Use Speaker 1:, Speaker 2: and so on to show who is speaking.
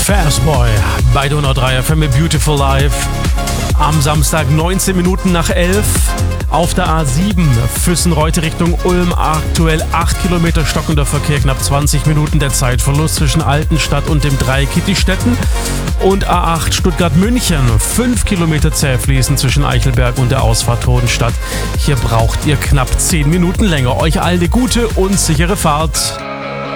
Speaker 1: Fastboy bei Donau 3 FM mit Beautiful Life. Am Samstag 19 Minuten nach 11 auf der A7 Füssen-Reute Richtung Ulm. Aktuell 8 Kilometer stockender Verkehr, knapp 20 Minuten der Zeitverlust zwischen Altenstadt und dem Dreieck Kittistetten. Und A8 Stuttgart-München, 5 Kilometer zähfließend zwischen Eichelberg und der Ausfahrt Hohenstadt. Hier braucht ihr knapp 10 Minuten länger. Euch allen eine gute und sichere Fahrt.